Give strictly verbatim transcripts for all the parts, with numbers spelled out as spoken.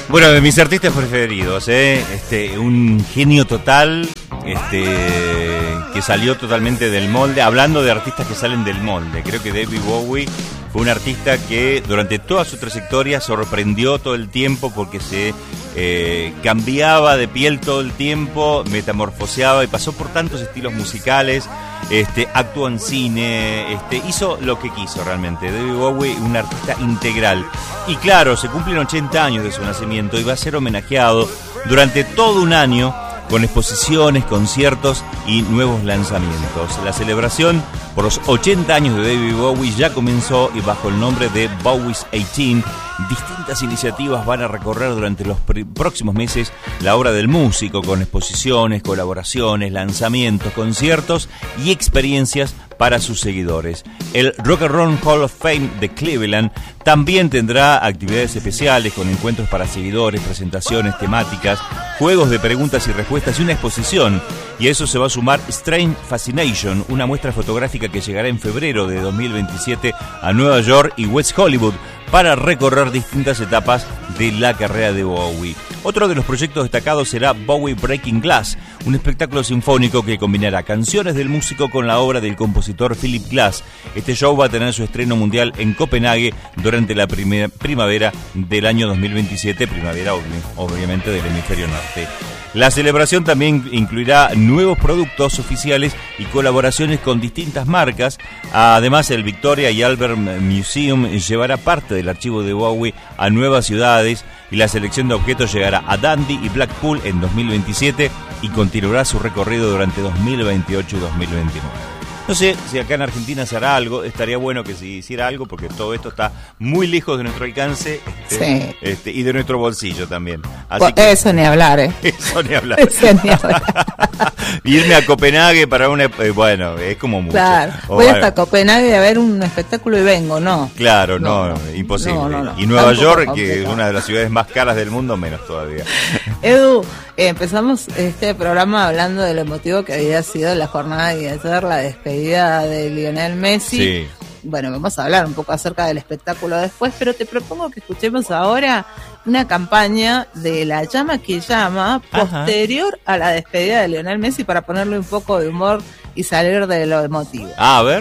Bueno, de mis artistas preferidos, ¿eh? este, un genio total, este, que salió totalmente del molde. Hablando de artistas que salen del molde, creo que David Bowie fue un artista que durante toda su trayectoria sorprendió todo el tiempo porque se eh, cambiaba de piel todo el tiempo, metamorfoseaba y pasó por tantos estilos musicales. Este, actuó en cine, este, hizo lo que quiso realmente. David Bowie, un artista integral. Y claro, se cumplen ochenta años de su nacimiento y va a ser homenajeado durante todo un año con exposiciones, conciertos y nuevos lanzamientos. La celebración por los ochenta años de David Bowie ya comenzó y bajo el nombre de Bowie's dieciocho, distintas iniciativas van a recorrer durante los pr- próximos meses la obra del músico con exposiciones, colaboraciones, lanzamientos, conciertos y experiencias para sus seguidores. El Rock and Roll Hall of Fame de Cleveland también tendrá actividades especiales con encuentros para seguidores, presentaciones temáticas, juegos de preguntas y respuestas y una exposición. Y a eso se va a sumar Strange Fascination, una muestra fotográfica que llegará en febrero de dos mil veintisiete a Nueva York y West Hollywood para recorrer distintas etapas de la carrera de Bowie. Otro de los proyectos destacados será Bowie Breaking Glass, un espectáculo sinfónico que combinará canciones del músico con la obra del compositor Philip Glass. Este show va a tener su estreno mundial en Copenhague durante la primer, primavera del año dos mil veintisiete, primavera obviamente del hemisferio norte. La celebración también incluirá nuevos productos oficiales y colaboraciones con distintas marcas. Además, el Victoria y Albert Museum llevará parte del archivo de Bowie a nuevas ciudades y la selección de objetos llegará a Dundee y Blackpool en dos mil veintisiete y continuará su recorrido durante dos mil veintiocho y dos mil veintinueve. No sé si acá en Argentina se hará algo, estaría bueno que se hiciera algo porque todo esto está muy lejos de nuestro alcance este, sí. este, y de nuestro bolsillo también. Así pues que, eso ni hablar, ¿eh? Eso ni hablar. Eso ni hablar. Irme a Copenhague para una... Eh, bueno, es como mucho. Claro, o voy bueno, hasta Copenhague a ver un espectáculo y vengo, ¿no? Claro, no, no, no imposible. No, no, no. Y Nueva Tampoco York, complicado. que es una de las ciudades más caras del mundo, menos todavía. Edu, eh, empezamos este programa hablando de lo emotivo que había sido la jornada de ayer, la despedida de Lionel Messi. Sí. Bueno, vamos a hablar un poco acerca del espectáculo después, pero te propongo que escuchemos ahora una campaña de La Llama que Llama, posterior Ajá. a la despedida de Lionel Messi, para ponerle un poco de humor y salir de lo emotivo. Ah, a ver.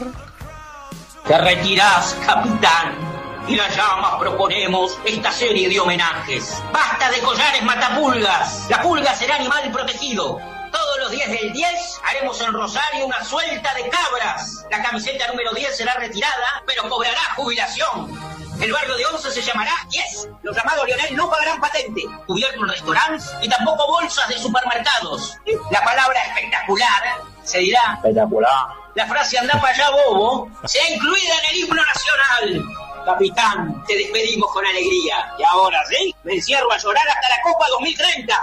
Te retirás, capitán, y La Llama proponemos esta serie de homenajes. Basta de collares matapulgas, la pulga será animal protegido. Todos los días del diez haremos en Rosario una suelta de cabras. La camiseta número diez será retirada, pero cobrará jubilación. El barrio de once se llamará diez. Los llamados Lionel no pagarán patente, cubierto en restaurantes y tampoco bolsas de supermercados. La palabra espectacular se dirá espectacular. La frase anda para allá, bobo, será incluida en el himno nacional. Capitán, te despedimos con alegría. Y ahora, ¿sí? Me encierro a llorar hasta la Copa dos mil treinta.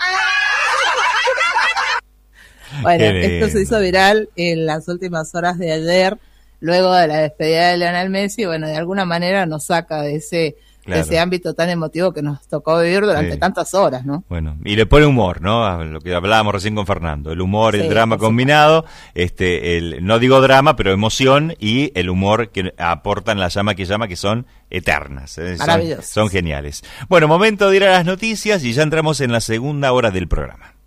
Bueno, esto se hizo viral en las últimas horas de ayer, luego de la despedida de Lionel Messi. Bueno, de alguna manera nos saca de ese, claro. de ese ámbito tan emotivo que nos tocó vivir durante sí. tantas horas, ¿no? Bueno, y le pone humor, ¿no? A lo que hablábamos recién con Fernando, el humor, sí, el drama combinado, este, el, no digo drama, pero emoción y el humor que aportan La Llama que Llama, que son eternas, ¿eh? Maravilloso. Son, son geniales. Bueno, momento de ir a las noticias y ya entramos en la segunda hora del programa.